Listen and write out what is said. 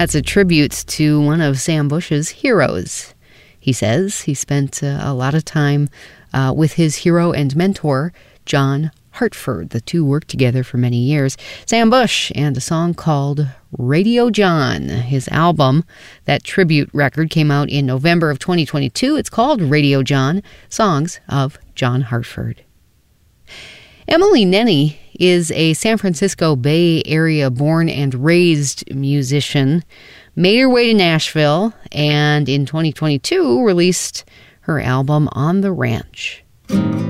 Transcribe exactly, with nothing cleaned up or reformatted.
That's a tribute to one of Sam Bush's heroes. He says he spent uh, a lot of time uh, with his hero and mentor, John Hartford. The two worked together for many years. Sam Bush and a song called Radio John. His album, that tribute record, came out in November of twenty twenty-two. It's called Radio John, Songs of John Hartford. Emily Nenny is a San Francisco Bay Area born and raised musician, made her way to Nashville, and in twenty twenty-two released her album On the Ranch.